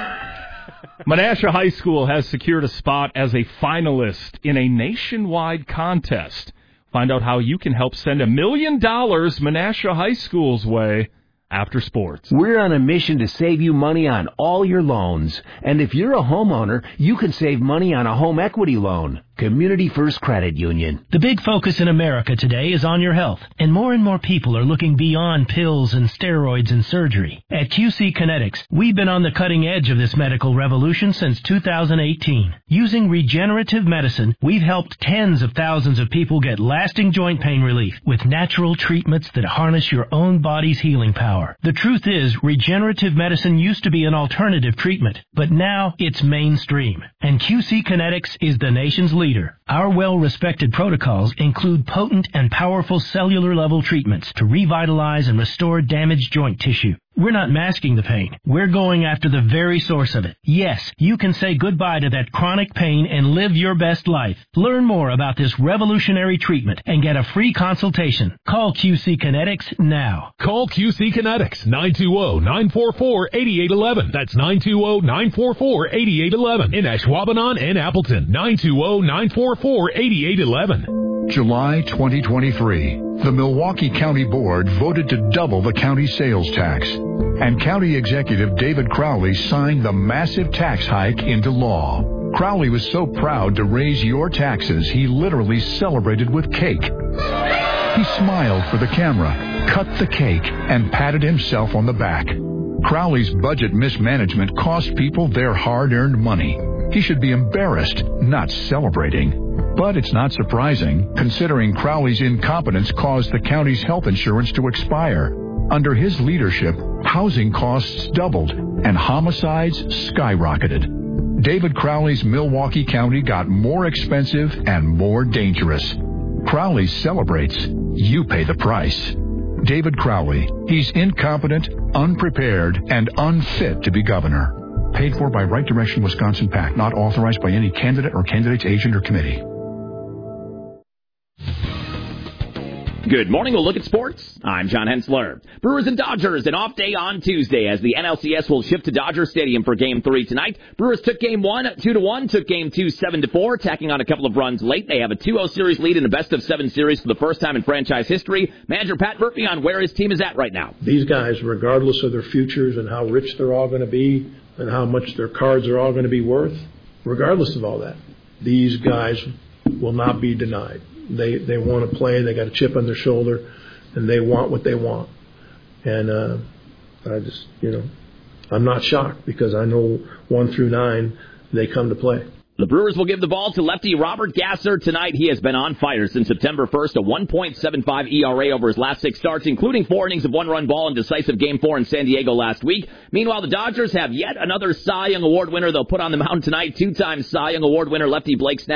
Menasha High School has secured a spot as a finalist in a nationwide contest. Find out how you can help send a million dollars Menasha High School's way after sports. We're on a mission to save you money on all your loans. And if you're a homeowner, you can save money on a home equity loan. Community First Credit Union. The big focus in America today is on your health, and more and more people are looking beyond pills and steroids and surgery. At Q C Kinetics, we've been on the cutting edge of this medical revolution since two thousand eighteen. Using regenerative medicine, we've helped tens of thousands of people get lasting joint pain relief with natural treatments that harness your own body's healing power. The truth is, regenerative medicine used to be an alternative treatment, but now it's mainstream. And Q C Kinetics is the nation's leader. Our well-respected protocols include potent and powerful cellular-level treatments to revitalize and restore damaged joint tissue. We're not masking the pain. We're going after the very source of it. Yes, you can say goodbye to that chronic pain and live your best life. Learn more about this revolutionary treatment and get a free consultation. Call Q C Kinetics now. Call Q C Kinetics, nine two zero, nine four four, eight eight one one. That's nine two zero, nine four four, eight eight one one. In Ashwaubenon and Appleton, nine two zero, nine four four, eight eight one one. July twenty twenty-three. The Milwaukee County Board voted to double the county sales tax. And County Executive David Crowley signed the massive tax hike into law. Crowley was so proud to raise your taxes, he literally celebrated with cake. He smiled for the camera, cut the cake, and patted himself on the back. Crowley's budget mismanagement cost people their hard-earned money. He should be embarrassed, not celebrating. But it's not surprising, considering Crowley's incompetence caused the county's health insurance to expire. Under his leadership, housing costs doubled and homicides skyrocketed. David Crowley's Milwaukee County got more expensive and more dangerous. Crowley celebrates. You pay the price. David Crowley. He's incompetent, unprepared, and unfit to be governor. Paid for by Right Direction Wisconsin PAC, not authorized by any candidate or candidate's agent or committee. Good morning. We'll look at sports. I'm John Hensler. Brewers and Dodgers, an off day on Tuesday as the N L C S will shift to Dodger Stadium for Game three tonight. Brewers took Game one two to one, took Game two seven to four, tacking on a couple of runs late. They have a two oh series lead in a best of seven series for the first time in franchise history. Manager Pat Murphy on where his team is at right now. These guys, regardless of their futures and how rich they're all going to be and how much their cards are all going to be worth, regardless of all that, these guys will not be denied. They they want to play. They got a chip on their shoulder, and they want what they want. And uh, I just, you know, I'm not shocked because I know one through nine, they come to play. The Brewers will give the ball to lefty Robert Gasser tonight. He has been on fire since September first, a one point seven five E R A over his last six starts, including four innings of one-run ball in decisive Game four in San Diego last week. Meanwhile, the Dodgers have yet another Cy Young Award winner they'll put on the mound tonight. Two-time Cy Young Award winner lefty Blake Snell